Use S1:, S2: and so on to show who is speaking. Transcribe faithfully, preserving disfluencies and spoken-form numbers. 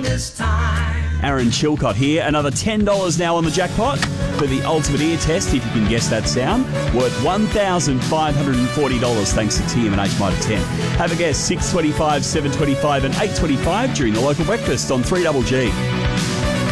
S1: this time.
S2: Aaron Chilcott here. Another ten dollars now on the jackpot for the ultimate ear test, if you can guess that sound, worth one thousand five hundred forty dollars thanks to T M and H Mitre ten. Have a guess, six twenty-five, seven twenty-five and eight twenty-five during the local breakfast on three G G.